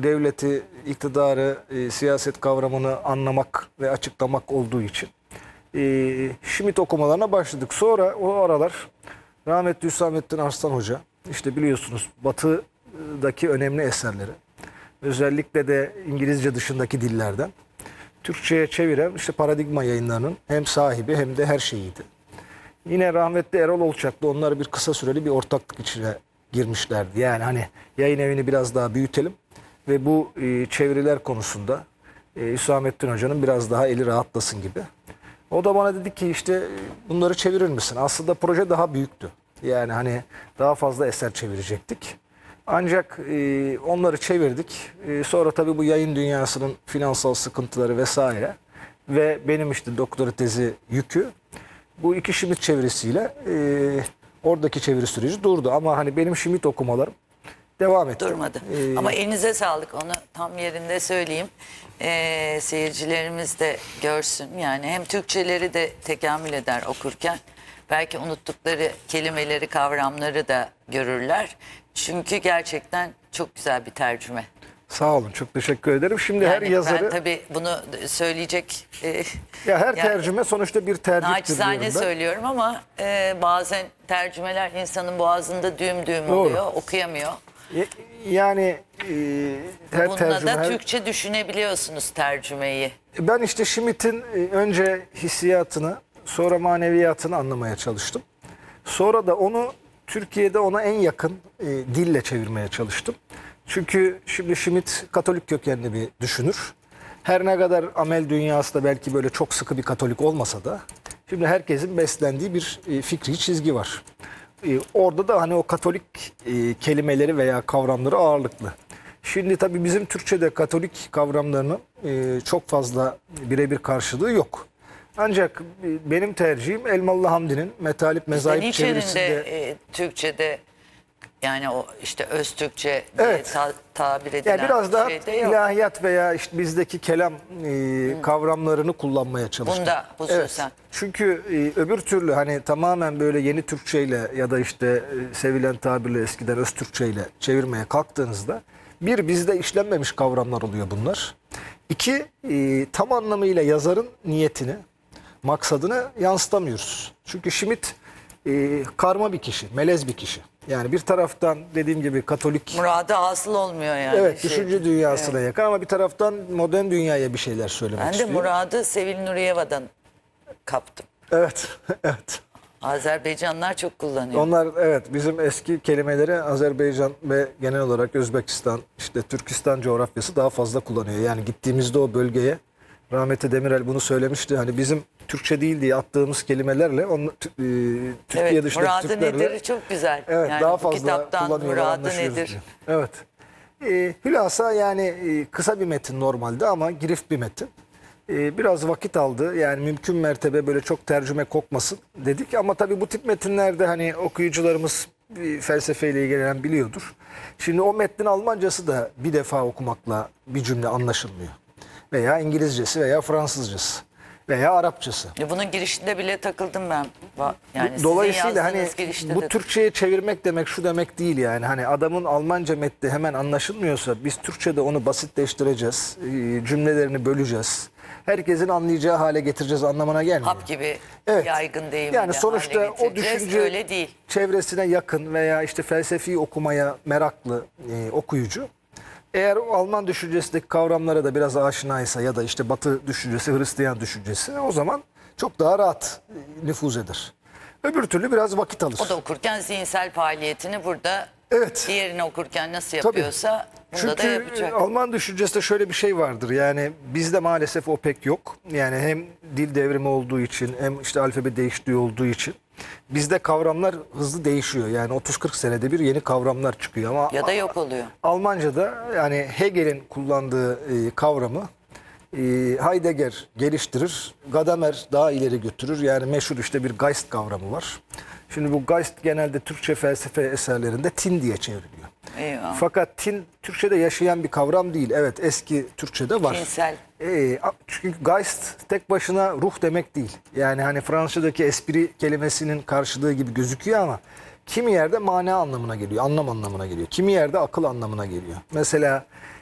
devleti, iktidarı, siyaset kavramını anlamak ve açıklamak olduğu için Schmitt okumalarına başladık. Sonra o aralar rahmetli Hüsamettin Arslan Hoca, işte biliyorsunuz Batı'daki önemli eserleri, özellikle de İngilizce dışındaki dillerden Türkçe'ye çeviren işte Paradigma Yayınları'nın hem sahibi hem de her şeyiydi. Yine rahmetli Erol Olçak'la onlar bir kısa süreli bir ortaklık içine girmişlerdi. Yani hani yayın evini biraz daha büyütelim ve bu çeviriler konusunda Hüsamettin Hoca'nın biraz daha eli rahatlasın gibi. O da bana dedi ki işte bunları çevirir misin? Aslında proje daha büyüktü. Yani hani daha fazla eser çevirecektik. Ancak onları çevirdik. Sonra tabii bu yayın dünyasının finansal sıkıntıları vesaire ve benim işte doktora tezi yükü bu iki Schmitt çevirisiyle oradaki çeviri süreci durdu. Ama hani benim Schmitt okumalarım devam etti. Durmadı. Ama elinize sağlık, onu tam yerinde söyleyeyim. Seyircilerimiz de görsün. Yani hem Türkçeleri de tekamül eder okurken. Belki unuttukları kelimeleri, kavramları da görürler. Çünkü gerçekten çok güzel bir tercüme. Sağ olun, çok teşekkür ederim. Şimdi Yani her yazarı... ben tabii bunu söyleyecek... ya her yani, tercüme sonuçta bir tercihtir naçizane diyorum ben. söylüyorum ama bazen tercümeler insanın boğazında düğüm düğüm Doğru. oluyor, okuyamıyor. Yani her Bununla tercüme... da Türkçe düşünebiliyorsunuz tercümeyi. Ben işte Schmitt'in önce hissiyatını, sonra maneviyatını anlamaya çalıştım. Sonra da onu Türkiye'de ona en yakın dille çevirmeye çalıştım. Çünkü şimdi Schmitt Katolik kökenli bir düşünür. Her ne kadar amel dünyası da belki böyle çok sıkı bir Katolik olmasa da şimdi herkesin beslendiği bir fikri çizgi var. Orada da hani o Katolik kelimeleri veya kavramları ağırlıklı. Şimdi tabii bizim Türkçe'de Katolik kavramlarının çok fazla birebir karşılığı yok. Ancak benim tercihim Elmalı Hamdi'nin Metalip Mezahip çevirisinde... Türkçe'de yani o işte öz Türkçe Evet. tabir edilen Yani biraz daha şey de yok. ilahiyat veya işte bizdeki kelam kavramlarını kullanmaya çalıştım. Bunda hususen. Evet. Çünkü öbür türlü hani tamamen böyle yeni Türkçeyle ya da işte sevilen tabirle eskiden öz Türkçeyle çevirmeye kalktığınızda bir, bizde işlenmemiş kavramlar oluyor bunlar. İki, tam anlamıyla yazarın niyetini, maksadını yansıtamıyoruz. Çünkü Schmitt karma bir kişi, melez bir kişi. Yani bir taraftan dediğim gibi Katolik... Muradı hasıl olmuyor yani. Evet, düşünce dünyasına yakın ama bir taraftan modern dünyaya bir şeyler söylemek Ben de istiyor. Murad'ı Sevil Nuriyeva'dan kaptım. Evet, evet. Azerbaycanlılar çok kullanıyor. Onlar evet bizim eski kelimeleri Azerbaycan ve genel olarak Özbekistan, işte Türkistan coğrafyası daha fazla kullanıyor. Yani gittiğimizde o bölgeye rahmetli Demirel bunu söylemişti. Hani bizim Türkçe değil diye attığımız kelimelerle Türkiye Evet, dışındaki muradı Türklerle nedir çok güzel. evet, yani daha bu fazla kitaptan kullanıyorlar, muradı anlaşıyoruz nedir? diyor. Evet. Hülasa yani kısa bir metin normalde ama girift bir metin. Biraz vakit aldı. Yani mümkün mertebe böyle çok tercüme kokmasın dedik. Ama tabii bu tip metinlerde hani okuyucularımız felsefeyle ilgilenen biliyordur. Şimdi o metnin Almancası da bir defa okumakla bir cümle anlaşılmıyor. Veya İngilizcesi veya Fransızcası veya Arapçası. Bunun girişinde bile takıldım ben. Yani sizin Dolayısıyla hani yazdığınız girişte bu de... Türkçe'ye çevirmek demek şu demek değil yani. Hani adamın Almanca metni hemen anlaşılmıyorsa biz Türkçe'de onu basitleştireceğiz. Cümlelerini böleceğiz. Herkesin anlayacağı hale getireceğiz anlamına gelmiyor. Hap gibi Evet. yaygın deyimiyle Yani sonuçta hale o getireceğiz. düşünce Öyle değil. çevresine yakın veya işte felsefi okumaya meraklı okuyucu eğer o Alman düşüncesindeki kavramlara da biraz aşinaysa ya da işte Batı düşüncesi, Hristiyan düşüncesi o zaman çok daha rahat nüfuz eder. Öbür türlü biraz vakit alır. O da okurken zihinsel faaliyetini burada Evet. diğerini okurken nasıl yapıyorsa bunda da Çünkü yapacak. Alman düşüncesinde şöyle bir şey vardır. Yani bizde maalesef o pek yok. Yani hem dil devrimi olduğu için hem işte alfabe değiştiği olduğu için bizde kavramlar hızlı değişiyor. Yani 30-40 senede bir yeni kavramlar çıkıyor ama Ya da yok oluyor. Almanca'da yani Hegel'in kullandığı kavramı Heidegger geliştirir, Gadamer daha ileri götürür. Yani meşhur işte bir Geist kavramı var. Şimdi bu Geist genelde Türkçe felsefe eserlerinde tin diye çevriliyor. Eyvallah. Fakat tin Türkçe'de yaşayan bir kavram değil. Evet eski Türkçe'de var. Tinsel. Çünkü Geist tek başına ruh demek değil. Yani hani Fransızca'daki espri kelimesinin karşılığı gibi gözüküyor ama kimi yerde mana anlamına geliyor, anlam anlamına geliyor. Kimi yerde akıl anlamına geliyor. Mesela